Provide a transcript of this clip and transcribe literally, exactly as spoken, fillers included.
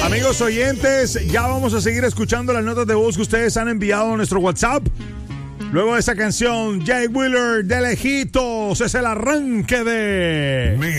Amigos oyentes, ya vamos a seguir escuchando las notas de voz que ustedes han enviado a nuestro WhatsApp. Luego de esa canción, Jay Wheeler de Lejitos, es el arranque de...